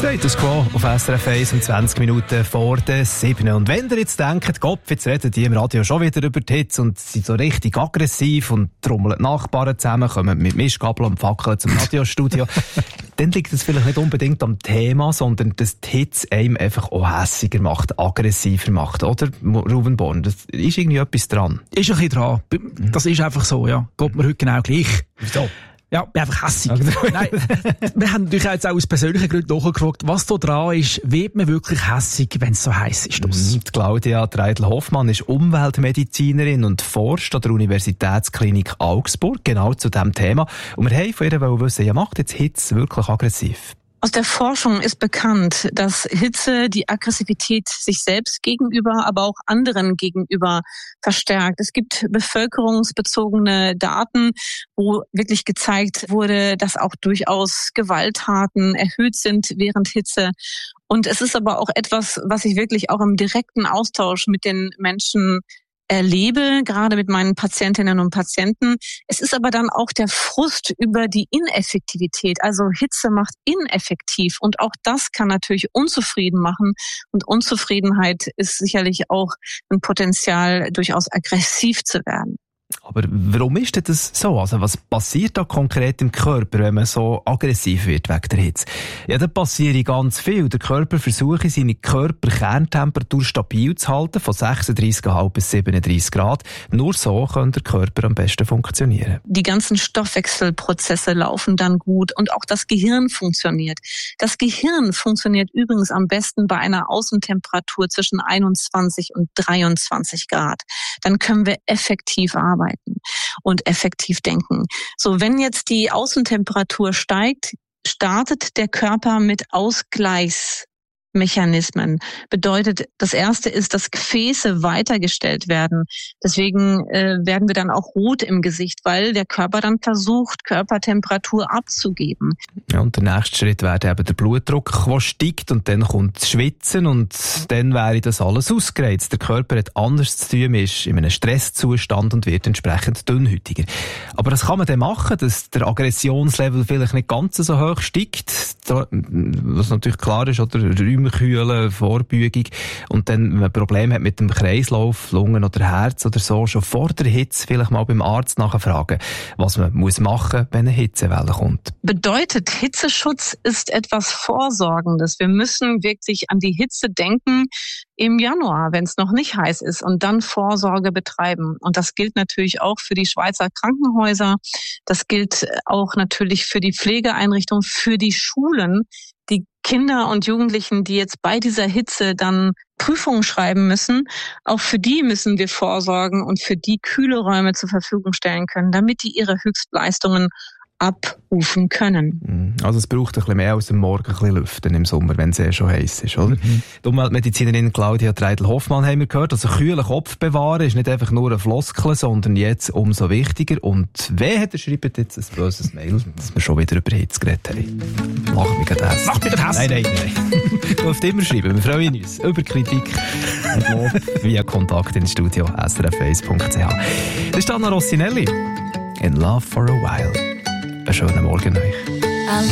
Status Quo auf SRF 1 um 20 Minuten vor der 7. Und wenn ihr jetzt denkt, Gott, jetzt reden die im Radio schon wieder über die Hitze und sind so richtig aggressiv und trommeln die Nachbarn zusammen, kommen mit Mischkabel und Fackeln zum Radiostudio, dann liegt es vielleicht nicht unbedingt am Thema, sondern dass die Hitze einem einfach auch hässiger macht, aggressiver macht, oder? Ruben Born, da ist irgendwie etwas dran. Ist ein bisschen dran. Das ist einfach so, ja. Geht mir heute genau gleich. Wieso? Ja, bin einfach hässig. Nein, wir haben natürlich jetzt auch aus persönlichen Gründen nachgefragt, was da dran ist. Wird man wirklich hässig, wenn es so heiß ist? Claudia Treidl-Hoffmann ist Umweltmedizinerin und forscht an der Universitätsklinik Augsburg genau zu diesem Thema. Und wir haben von ihr wissen, ja, macht jetzt Hitze wirklich aggressiv? Aus der Forschung ist bekannt, dass Hitze die Aggressivität sich selbst gegenüber, aber auch anderen gegenüber verstärkt. Es gibt bevölkerungsbezogene Daten, wo wirklich gezeigt wurde, dass auch durchaus Gewalttaten erhöht sind während Hitze. Und es ist aber auch etwas, was ich wirklich auch im direkten Austausch mit den Menschen erlebe, gerade mit meinen Patientinnen und Patienten. Es ist aber dann auch der Frust über die Ineffektivität. Also Hitze macht ineffektiv und auch das kann natürlich unzufrieden machen. Und Unzufriedenheit ist sicherlich auch ein Potenzial, durchaus aggressiv zu werden. Aber warum ist denn das so? Also was passiert da konkret im Körper, wenn man so aggressiv wird wegen der Hitze? Ja, da passiert ganz viel. Der Körper versucht, seine Körperkerntemperatur stabil zu halten, von 36,5 bis 37 Grad. Nur so kann der Körper am besten funktionieren. Die ganzen Stoffwechselprozesse laufen dann gut und auch das Gehirn funktioniert. Das Gehirn funktioniert übrigens am besten bei einer Außentemperatur zwischen 21 und 23 Grad. Dann können wir effektiv arbeiten und effektiv denken. So, wenn jetzt die Außentemperatur steigt, startet der Körper mit Ausgleichsmechanismen. Bedeutet, das erste ist, dass Gefäße weitergestellt werden. Deswegen werden wir dann auch rot im Gesicht, weil der Körper dann versucht, Körpertemperatur abzugeben. Ja, und der nächste Schritt wäre eben der Blutdruck, der steigt und dann kommt das Schwitzen und dann wäre das alles ausgereizt. Der Körper hat anders zu tun, ist in einem Stresszustand und wird entsprechend dünnhäutiger. Aber das kann man dann machen, dass der Aggressionslevel vielleicht nicht ganz so hoch steigt, was natürlich klar ist, oder Räume kühlen, Vorbeugung. Und dann, wenn man Probleme hat mit dem Kreislauf, Lungen oder Herz oder so, schon vor der Hitze vielleicht mal beim Arzt nachfragen, was man muss machen, wenn eine Hitzewelle kommt. Bedeutet, Hitzeschutz ist etwas Vorsorgendes. Wir müssen wirklich an die Hitze denken im Januar, wenn es noch nicht heiß ist, und dann Vorsorge betreiben. Und das gilt natürlich auch für die Schweizer Krankenhäuser. Das gilt auch natürlich für die Pflegeeinrichtungen, für die Schulen. Die Kinder und Jugendlichen, die jetzt bei dieser Hitze dann Prüfungen schreiben müssen, auch für die müssen wir vorsorgen und für die kühle Räume zur Verfügung stellen können, damit die ihre Höchstleistungen abrufen können. Also es braucht ein bisschen mehr als am Morgen ein bisschen lüften im Sommer, wenn es schon heiß ist, oder? Die Umweltmedizinerin Claudia Treidl-Hoffmann haben wir gehört. Also kühlen Kopf bewahren ist nicht einfach nur ein Floskel, sondern jetzt umso wichtiger. Und wer schreibt jetzt ein böses Mail, dass wir schon wieder über Hitze geredet haben? Mach mich gerade Hass. Mach mich gerade Hass. Nein. Du darfst immer schreiben. Wir freuen uns über Kritik und Lob via Kontakt ins Studio srf1.ch. Das ist Anna Rossinelli. In Love for a While. Einen schönen Morgen euch.